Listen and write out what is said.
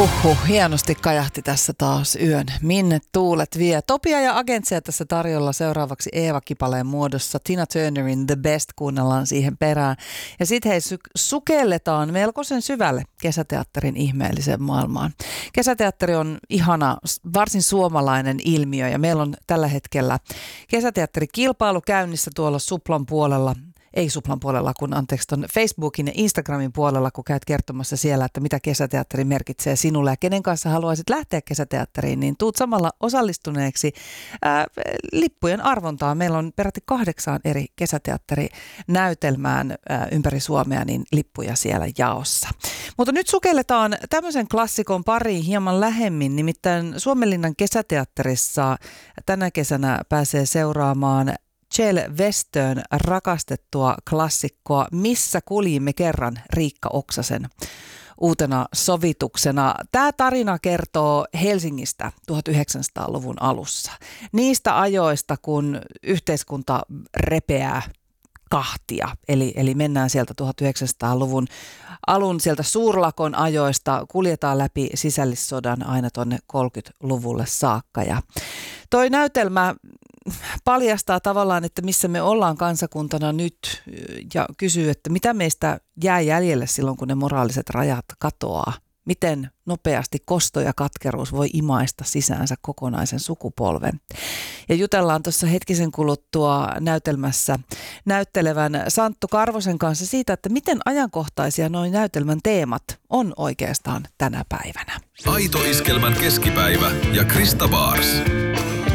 Hienosti kajahti tässä taas yön. Minne tuulet vie? Topia ja Agentsia tässä tarjolla seuraavaksi Eeva-kipaleen muodossa. Tina Turnerin The Best kuunnellaan siihen perään. Ja sitten sukelletaan melkoisen syvälle kesäteatterin ihmeelliseen maailmaan. Kesäteatteri on ihana, varsin suomalainen ilmiö ja meillä on tällä hetkellä kesäteatterikilpailu käynnissä tuolla Suplan puolella. Ei Suplan puolella, kun tuon Facebookin ja Instagramin puolella, kun käyt kertomassa siellä, että mitä kesäteatteri merkitsee sinulle ja kenen kanssa haluaisit lähteä kesäteatteriin, niin tuut samalla osallistuneeksi lippujen arvontaan. Meillä on peräti 8 eri kesäteatterinäytelmään ympäri Suomea, niin lippuja siellä jaossa. Mutta nyt sukelletaan tämmöisen klassikon pariin hieman lähemmin, nimittäin Suomenlinnan kesäteatterissa tänä kesänä pääsee seuraamaan Kjell Westön rakastettua klassikkoa Missä kuljimme kerran Riikka Oksasen uutena sovituksena. Tämä tarina kertoo Helsingistä 1900-luvun alussa. Niistä ajoista, kun yhteiskunta repeää kahtia. Eli mennään sieltä 1900-luvun alun sieltä suurlakon ajoista, kuljetaan läpi sisällissodan aina tuonne 30-luvulle saakka. Ja toi näytelmä paljastaa tavallaan, että missä me ollaan kansakuntana nyt ja kysyy, että mitä meistä jää jäljelle silloin, kun ne moraaliset rajat katoaa. Miten nopeasti kosto ja katkeruus voi imaista sisäänsä kokonaisen sukupolven. Ja jutellaan tuossa hetkisen kuluttua näytelmässä näyttelevän Santtu Karvosen kanssa siitä, että miten ajankohtaisia noin näytelmän teemat on oikeastaan tänä päivänä. Aito Iskelmän keskipäivä ja Krista Baars.